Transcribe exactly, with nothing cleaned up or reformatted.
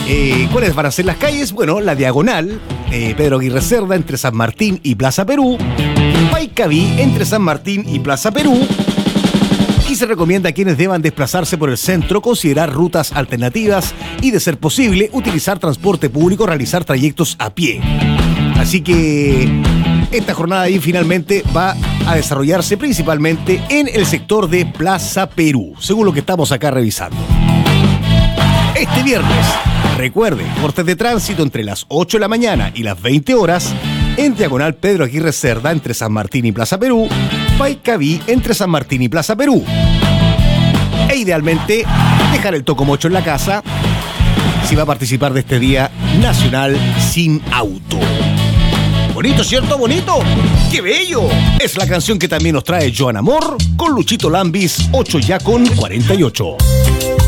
Eh, ¿Cuáles van a ser las calles? Bueno, la diagonal, eh, Pedro Aguirre Cerda entre San Martín y Plaza Perú, Paicaví entre San Martín y Plaza Perú, y se recomienda a quienes deban desplazarse por el centro considerar rutas alternativas y, de ser posible, utilizar transporte público, realizar trayectos a pie. Así que esta jornada ahí finalmente va a desarrollarse principalmente en el sector de Plaza Perú, según lo que estamos acá revisando. Este viernes, recuerde, cortes de tránsito entre las ocho de la mañana y las veinte horas, en diagonal Pedro Aguirre Cerda entre San Martín y Plaza Perú, Paicaví entre San Martín y Plaza Perú. E idealmente, dejar el tocomocho en la casa si va a participar de este Día Nacional Sin Auto. Bonito, ¿cierto? Bonito. ¡Qué bello! Es la canción que también nos trae Joan Amor con Luchito Lambis, ocho ya con cuarenta y ocho.